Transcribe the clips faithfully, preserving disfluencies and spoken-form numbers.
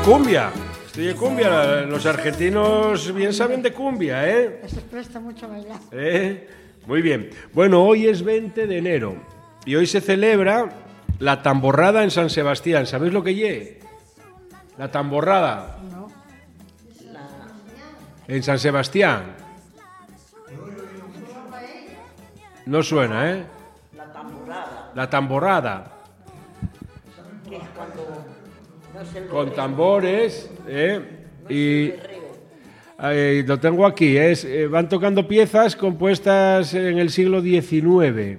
cumbia. Estoy de cumbia. Los argentinos bien saben de cumbia, ¿eh? Eso presta mucho a bailar. ¿Eh? Muy bien. Bueno, hoy es veinte de enero y hoy se celebra la tamborrada en San Sebastián. ¿Sabéis lo que lle? La tamborrada. No. En San Sebastián. No suena, ¿eh? La tamborrada. La tamborrada. Que es cuando no se lo Con cree. tambores, ¿eh? No es Y el berreo. eh, lo tengo aquí, es, eh, van tocando piezas compuestas en el siglo diecinueve.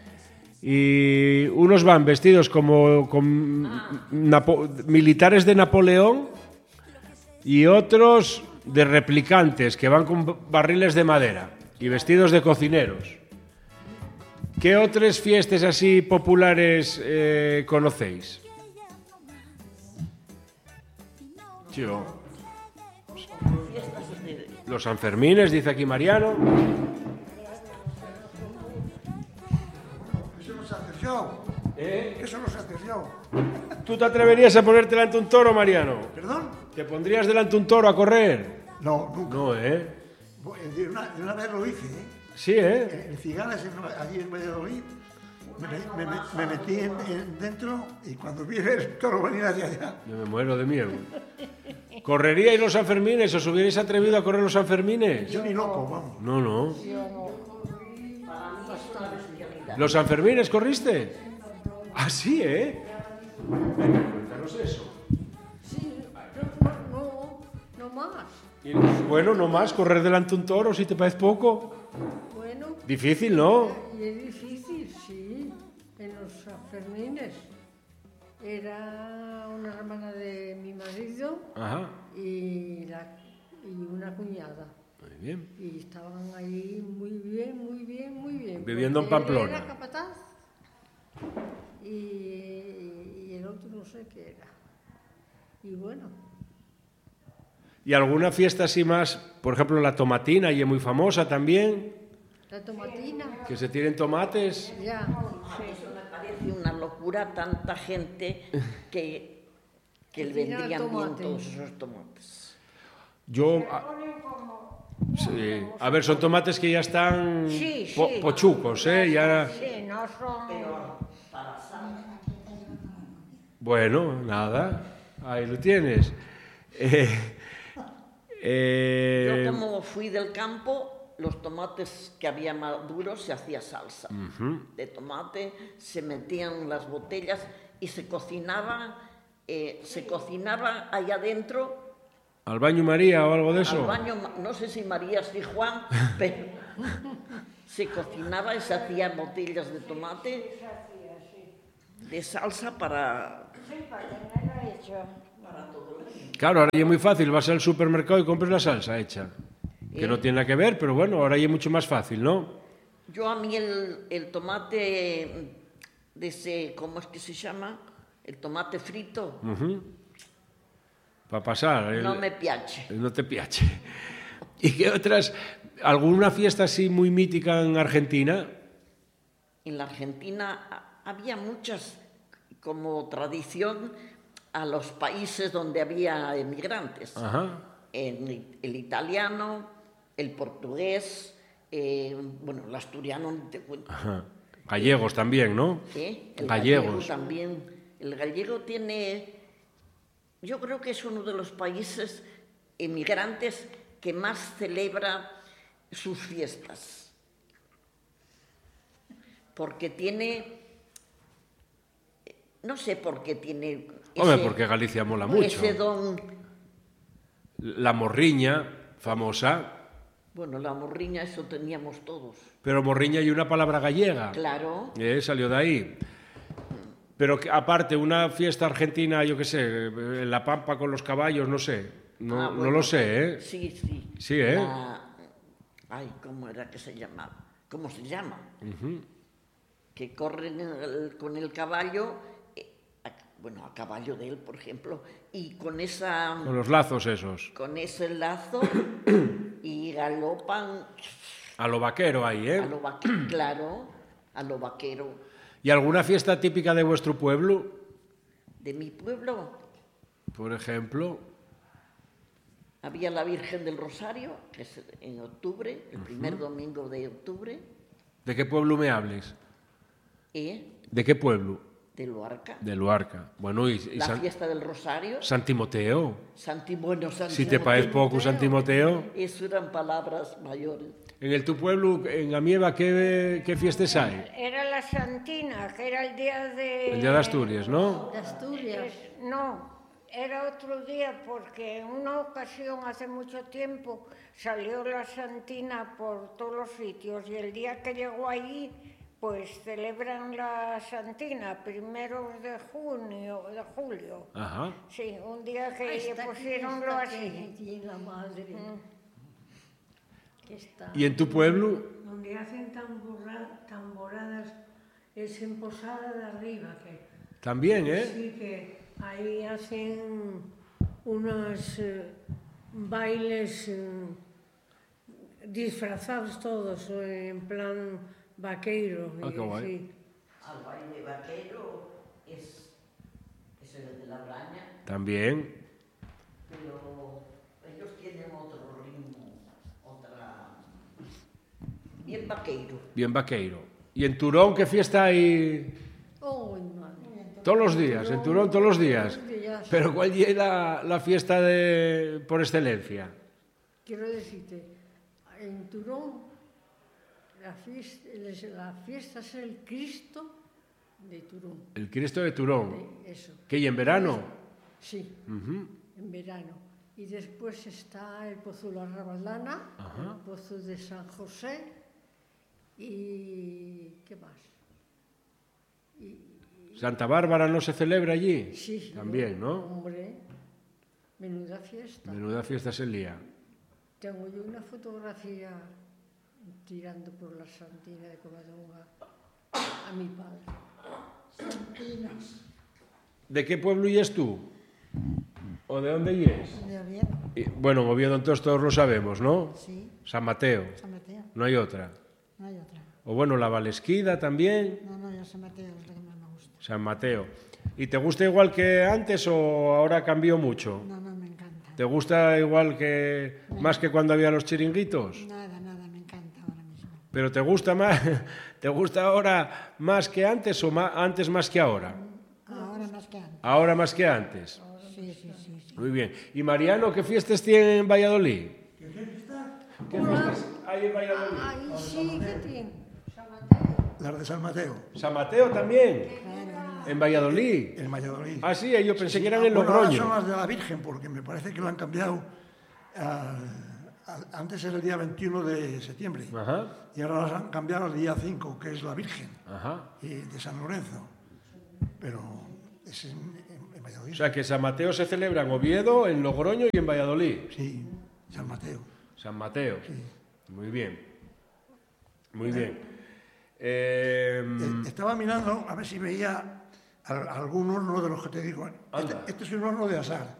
Y unos van vestidos como con napo- militares de Napoleón y otros de replicantes que van con barriles de madera y vestidos de cocineros. ¿Qué otras fiestas así populares eh, conocéis? Yo. Fiestas de... Los Sanfermines, dice aquí Mariano. Eso no se hace yo. ¿Eh? Eso no se hace yo. ¿Tú te atreverías a ponerte delante un toro, Mariano? ¿Perdón? ¿Te pondrías delante un toro a correr? No, nunca. No, ¿eh? De una, de una vez lo hice, ¿eh? Sí, ¿eh? En Cigalas, en- allí en Valladolid, me, me- me- me metí en- en- dentro y cuando vi el toro venir hacia allá, Yo me muero de miedo. ¿Correríais los Sanfermines? ¿Os hubierais atrevido a correr los Sanfermines? yo ni loco, vamos. No, no. Yo no. ¿Los Sanfermines corriste? Ah, sí, ¿eh? Venga, cuéntanos eso. Sí, no, no, no más. Y, bueno, no más, correr delante un toro, si te parece poco. Bueno, Difícil, ¿no? y es difícil, sí. En los Sanfermines era una hermana de mi marido Ajá. y, la, y una cuñada. Muy bien. Y estaban ahí muy bien, muy bien, muy bien. Viviendo en Porque él Pamplona. Era capataz y, y el otro no sé qué era. Y bueno, ¿Y alguna fiesta así más? Por ejemplo, la tomatina, y es muy famosa también. la tomatina, Que se tiren tomates. ya. Eso me parece una locura, tanta gente que, que le Que tira vendrían bien tomate. todos esos tomates. Yo. A, sí. A ver, son tomates que ya están Sí, po- sí. pochucos, ¿eh? Ya. Sí, no son... Bueno, nada. Ahí lo tienes. Eh, eh, Yo como fui del campo, los tomates que había maduros se hacía salsa de tomate, se metían las botellas y se cocinaba, eh, se cocinaba allá adentro, ¿Al baño María o algo de eso? al baño, no sé si María y Juan, pero se cocinaba y se hacían botellas de tomate de salsa para, para todo el mundo. Claro, ahora ya es muy fácil. Vas al supermercado y compras la salsa hecha. Que ¿Eh? no tiene nada que ver, pero bueno, ahora ya es mucho más fácil, ¿no? Yo a mí el, el tomate de ese, ¿cómo es que se llama? El tomate frito, Para pasar. el- no me piace. No te piache. ¿Y qué otras? ¿Alguna fiesta así muy mítica en Argentina? En la Argentina ha- había muchas, como tradición, a los países donde había emigrantes. Ajá. En el, el italiano, el portugués, eh, bueno, el asturiano, no te cuento. Ajá. Gallegos también, ¿no? ¿eh? El Gallegos. gallego también. El gallego tiene, yo creo que es uno de los países emigrantes que más celebra sus fiestas. Porque tiene, no sé por qué tiene Hombre, ese- porque Galicia mola mucho. ese don. La morriña, famosa. Bueno, la morriña, eso teníamos todos. Pero morriña y una palabra gallega. Claro. Eh, salió de ahí. Pero que, aparte, una fiesta argentina, yo qué sé, en La Pampa con los caballos, no sé. No, Ah, no bueno, lo sé, ¿eh? Sí, sí. Sí, ¿eh? La- Ay, ¿cómo era que se llamaba? ¿Cómo se llama? Que corren el- con el caballo, eh, a- bueno, a caballo de él, por ejemplo, y con esa, Con los lazos esos. con ese lazo y galopan A lo vaquero ahí, ¿eh? a lo vaquero, claro, a lo vaquero ¿Y alguna fiesta típica de vuestro pueblo? de mi pueblo. Por ejemplo, había la Virgen del Rosario, que es en octubre, el primer uh-huh. domingo de octubre. ¿De qué pueblo me hables? ¿Eh? ¿De qué pueblo? De Luarca. De Luarca. Bueno, y, y la San... fiesta del Rosario. San Timoteo. Santi... Bueno, San si te parece poco San Timoteo. Eso eran palabras mayores. En el tu pueblo, en Amieva, ¿qué, qué fiestas hay? Era la Santina, que era el día de... El día de Asturias, ¿no? De Asturias. Eh, no, era otro día porque en una ocasión, hace mucho tiempo, salió la Santina por todos los sitios y el día que llegó allí, pues celebran la Santina, primeros de junio, de julio. Ajá. Sí, un día que Ay, pusieron lo así. Aquí, la madre. Mm. Está. ¿Y en tu pueblo? Donde hacen tambora, tamboradas es en Posada de Arriba. Que, También, ¿eh? Sí, que ahí hacen unos eh, bailes eh, disfrazados todos, eh, en plan vaqueiro. Ah, qué guay. Sí. Al baile vaquero es, es el de la Braña. También. Pero ellos tienen otro ritmo, otra... Bien vaqueiro. Bien vaqueiro. ¿Y en Turón qué fiesta hay? Oh, madre. Todos los días, en Turón todos los días. Todos los días. Pero ¿cuál es la, la fiesta de, por excelencia? Quiero decirte, en Turón, la fiesta, la fiesta es el Cristo de Turón. El Cristo de Turón. De eso. ¿Qué, y en verano? Sí, Uh-huh. en verano. Y después está el Pozo de la Rabaldana, Ajá. el Pozo de San José y... ¿qué más? Y, ¿Santa Bárbara no se celebra allí? sí, También, ¿no? Hombre, menuda fiesta. Menuda fiesta es el día. Tengo yo una fotografía tirando por la Santina de Covadonga a mi padre. Santinas. ¿De qué pueblo y es tú? ¿O de dónde y es? De Oviedo. Y, bueno, en Oviedo entonces todos lo sabemos, ¿no? Sí, San Mateo. San Mateo. No hay otra. No hay otra. O bueno, la Valesquida también. No, no, yo San Mateo es la que más me gusta. San Mateo. ¿Y te gusta igual que antes o ahora cambió mucho? No, no, me encanta. ¿Te gusta igual que más que cuando había los chiringuitos? Nada, nada, me encanta ahora mismo. ¿Pero te gusta más, te gusta ahora más que antes o más, antes más que ahora? Ahora más que antes. Ahora más que antes. Sí, sí, sí, sí. Muy bien. ¿Y Mariano, qué fiestas tiene en Valladolid? ¿Qué fiesta? ¿Qué fiestas hay en Valladolid? Ay, sí, ¿qué tiene? San Mateo. Las de San Mateo, ¿San Mateo también? Claro, ¿En Valladolid? en Valladolid. Ah, sí, yo pensé que eran en Bueno, ahora son Logroño. las de la Virgen, porque me parece que lo han cambiado. al- al- antes era el día veintiuno de septiembre. Ajá, Y ahora las han cambiado al día cinco, que es la Virgen, ajá. y de San Lorenzo. Pero es en, en- en Valladolid. O sea que San Mateo se celebra en Oviedo, en Logroño y en Valladolid. Sí, San Mateo. San Mateo. Sí. Muy bien. Muy bien. Eh, Eh, Estaba mirando a ver si veía al- algún horno de los que te digo. Este, Anda. este es un horno de asar.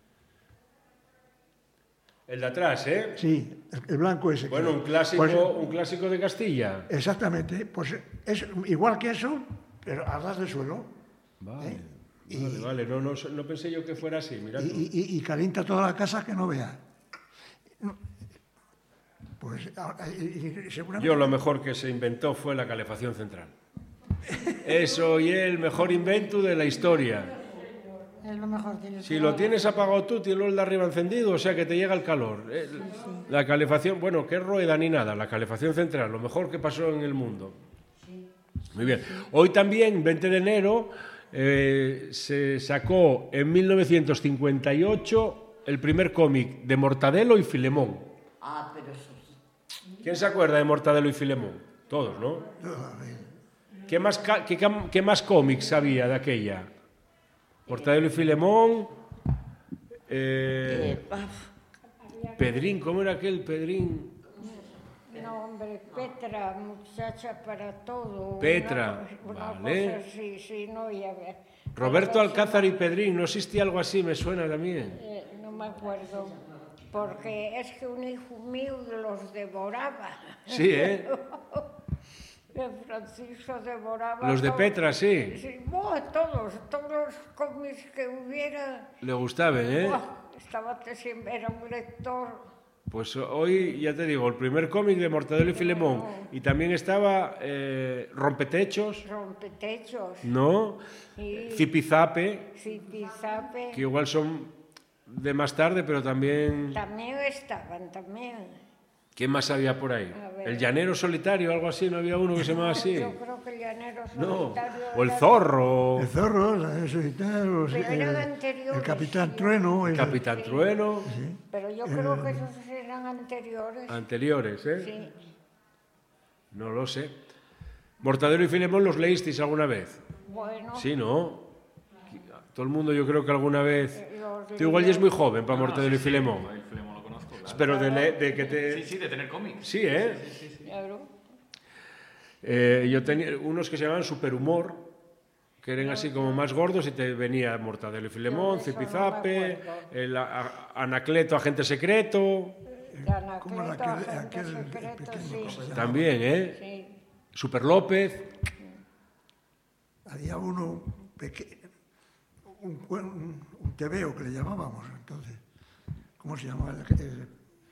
el de atrás, ¿eh? Sí, el, el blanco ese. Bueno, que- un clásico, pues, un clásico de Castilla. exactamente, pues es igual que eso, pero a ras de suelo. Vale, ¿Eh? Y- vale, vale. No, no, no pensé yo que fuera así, mira tú. Y, y- y calienta toda la casa que no vea. No, pues ahora, y- y seguramente... Yo lo mejor que se inventó fue la calefacción central. Eso y el mejor invento de la historia. es lo mejor. Tienes Si que- lo tienes apagado tú, tienes el de arriba encendido, o sea que te llega el calor. Eh, La calefacción, bueno, qué rueda ni nada, la calefacción central, lo mejor que pasó en el mundo. Muy bien. Hoy también, veinte de enero, eh, se sacó en mil novecientos cincuenta y ocho el primer cómic de Mortadelo y Filemón. Ah, pero eso... ¿Quién se acuerda de Mortadelo y Filemón? Todos, ¿no? ¿Qué más, ca- qué, cam- qué más cómics había de aquella? Mortadelo y Filemón. eh, Eh, paf, Pedrín, ¿cómo era aquel Pedrín? No, hombre, Petra, muchacha para todo. Petra, Una, una vale. cosa así, sí, no, y a ver. Roberto A ver, Alcázar y Pedrín, ¿no existía algo así? Me suena también. eh, no me acuerdo, porque es que un hijo mío los devoraba. Sí, ¿eh? Que Francisco devoraba... Los de todo. Petra, sí. Sí, buah, todos, todos los cómics que hubiera... Le gustaban, ¿eh? Buah, estaba siempre, era un lector. Pues hoy, ya te digo, el primer cómic de Mortadelo y Filemón. Y también estaba eh, Rompetechos, Rompetechos, ¿no? Sí. Zipizape, Zipizape, que igual son de más tarde, pero también... también estaban, también. ¿Quién más había por ahí? A ver. ¿El llanero solitario, algo así? ¿No había uno que se llamaba así? Yo creo que el llanero No. solitario... O el era- zorro, El zorro, la solitario, Pero el, eran el anteriores, capitán sí. Trueno. el el- Capitán Trueno, Pero yo creo que esos eran anteriores. anteriores, ¿eh? Sí. No lo sé. ¿Mortadelo y Filemón los leísteis alguna vez? Bueno, Sí, ¿no? Todo el mundo yo creo que alguna vez... los Tú igual ya es muy joven para No, Mortadelo y sí, sí, Filemón. el Filemón lo conozco, claro. Pero de, le- de que te... Sí, sí, de tener cómics. Sí, ¿eh? claro. Eh, yo tenía unos que se llamaban Superhumor, que eran así como más gordos y te venía Mortadelo y Filemón, Yo de eso no me Zipizape, acuerdo. el a- a- Anacleto, Agente Secreto, ¿Cómo era Anacleto, aquel, agente aquel secreto, pequeño sí. cosa llamaba? también, ¿eh? Sí. Super López, Había uno pequeño, un, cue- un, un tebeo que le llamábamos entonces. ¿Cómo se llamaba? El, el-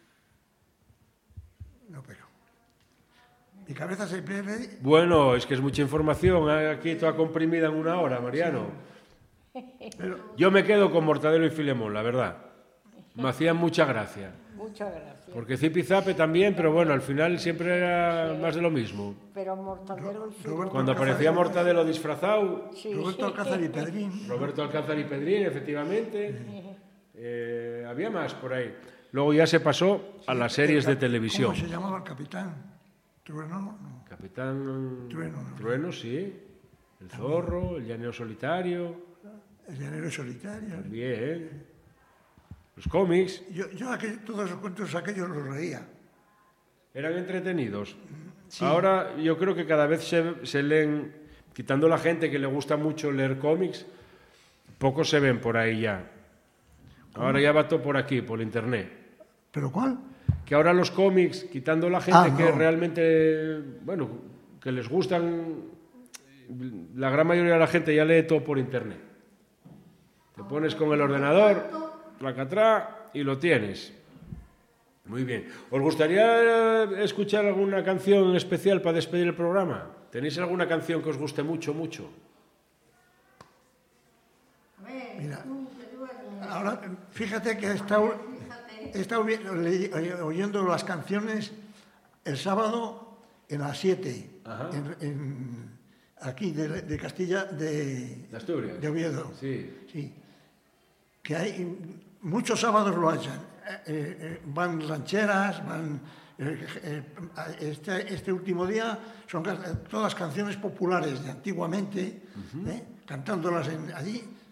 no, pero... Mi cabeza se pierde. bueno, es que es mucha información, ¿eh? Aquí toda comprimida en una hora, Mariano. Pero Yo me quedo con Mortadelo y Filemón, la verdad. Me hacían mucha gracia. Muchas gracias. Porque Zipizape también, pero bueno, al final siempre era más de lo mismo. Pero Mortadelo y Filemón... Roberto Cuando Alcázar aparecía y- Mortadelo disfrazado, Sí. Roberto Alcázar y Pedrín. Roberto Alcázar y Pedrín, efectivamente. Eh, había más por ahí. Luego ya se pasó a las series de televisión. ¿Cómo se llamaba el capitán? Trueno, no. Capitán Trueno, ¿no? Trueno, sí. El zorro, el llanero solitario, El llanero solitario. bien. Los cómics Yo, yo aquel- todos los cuentos aquellos los leía. eran entretenidos. Ahora yo creo que cada vez se, se leen, quitando la gente que le gusta mucho leer cómics, pocos se ven por ahí ya. Ahora ya va todo por aquí, por internet. ¿Pero cuál? Que ahora los cómics, quitando la gente Ah, que no. realmente, bueno, que les gustan, la gran mayoría de la gente ya lee todo por internet. Te pones con el ordenador, tracatrá, y lo tienes. Muy bien. ¿Os gustaría escuchar alguna canción especial para despedir el programa? ¿Tenéis alguna canción que os guste mucho, mucho? Mira, ahora fíjate que he estado, he estado vi- le- oyendo las canciones el sábado en las siete, Ajá. en, en- aquí de, de Castilla, de, ¿De Asturias? de Oviedo. Sí. Sí. Que hay muchos sábados lo hacen. Eh, eh, van rancheras, van. eh, eh, este, este último día son ca- todas canciones populares de antiguamente, ¿eh? Cantándolas en, allí.